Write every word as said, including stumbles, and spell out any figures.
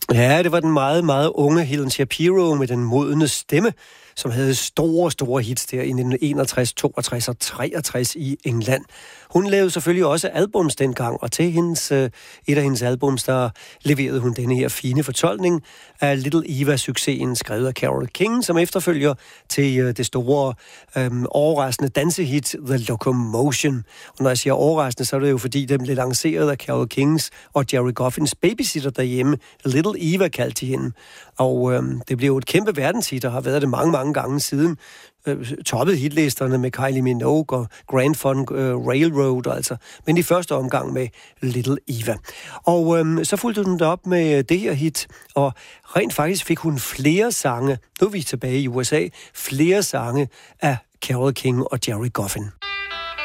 Ja, det var den meget, meget unge Helen Shapiro med den modne stemme, som havde store, store hits der i nitten enogtres, toogtres og treogtres i England. Hun lavede selvfølgelig også albums dengang, og til hendes, et af hendes albums, der leverede hun denne her fine fortolkning af Little Eva-succesen, skrevet af Carole King, som efterfølger til det store, øhm, overraskende dansehit The Locomotion. Og når jeg siger overraskende, så er det jo fordi, den blev lanceret af Carole Kings og Jerry Goffins babysitter derhjemme. Little Eva kaldte de hende. Og øhm, det blev jo et kæmpe verdenshit, og har været det mange, mange gange siden. Øh, toppet hitlisterne med Kylie Minogue og Grand Funk øh, Railroad, altså. Men i første omgang med Little Eva. Og øhm, så fulgte hun det op med det her hit, og rent faktisk fik hun flere sange, nu er vi tilbage i U S A, flere sange af Carole King og Jerry Goffin.